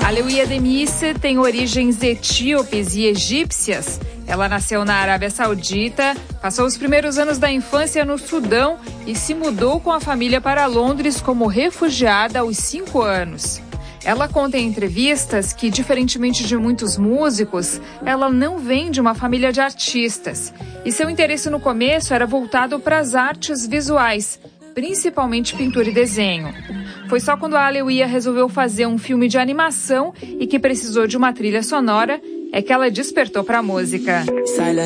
Aleuia Demisse tem origens etíopes e egípcias. Ela nasceu na Arábia Saudita, passou os primeiros anos da infância no Sudão e se mudou com a família para Londres como refugiada aos 5 anos. Ela conta em entrevistas que, diferentemente de muitos músicos, ela não vem de uma família de artistas. E seu interesse no começo era voltado para as artes visuais, principalmente pintura e desenho. Foi só quando a Aleuia resolveu fazer um filme de animação e que precisou de uma trilha sonora é que ela despertou para a música.